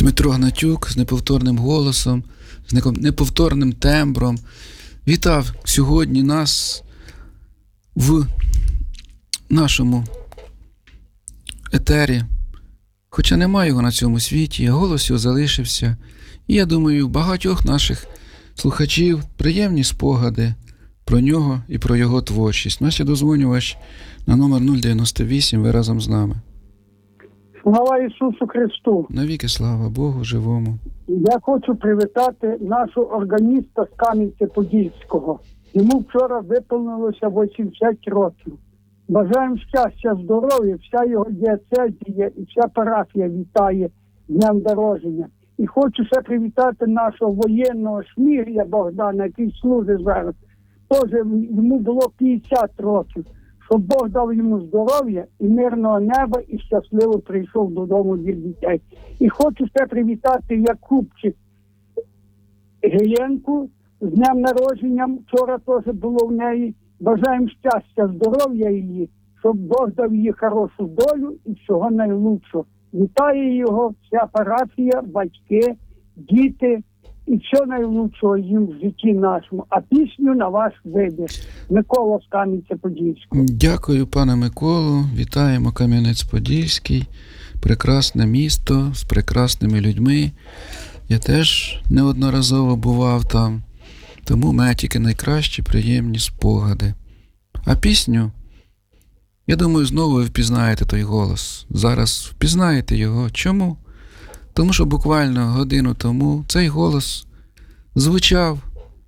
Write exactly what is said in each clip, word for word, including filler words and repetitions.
Дмитро Гнатюк з неповторним голосом, з неповторним тембром вітав сьогодні нас в нашому етері. Хоча немає його на цьому світі, а голос його залишився. І я думаю, у багатьох наших слухачів приємні спогади про нього і про його творчість. Наш дозвонювач на номер нуль дев'яносто вісім, ви разом з нами. Слава Ісусу Христу! Навіки слава Богу живому. Я хочу привітати нашого органіста з Кам'янця-Подільського. Йому вчора виповнилося вісімдесят років. Бажаємо щастя, здоров'я, вся його дієцезія і вся парафія вітає днем народження. І хочу ще привітати нашого воєнного Шмір'я Богдана, який служить зараз. Теж йому було п'ятдесят років. Щоб Бог дав йому здоров'я і мирного неба, і щасливо прийшов додому від дітей. І хочу ще привітати Якубчик Гієнку з днем народження. Вчора теж було в неї. Бажаємо щастя, здоров'я її, щоб Бог дав їй хорошу долю і всього найлучшого. Вітає його вся парафія, батьки, діти і все найлучшого їм в житті нашому. А пісню на ваш вибір. Микола з Кам'янця-Подільського. Дякую, пане Миколу. Вітаємо Кам'янець-Подільський. Прекрасне місто з прекрасними людьми. Я теж неодноразово бував там. Тому в мене тільки найкращі, приємні спогади. А пісню, я думаю, знову ви впізнаєте той голос. Зараз впізнаєте його. Чому? Тому що буквально годину тому цей голос звучав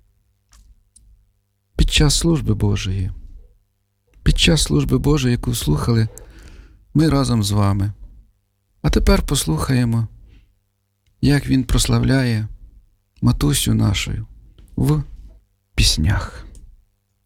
під час служби Божої. Під час служби Божої, яку слухали ми разом з вами. А тепер послухаємо, як він прославляє матусю нашу в піснях.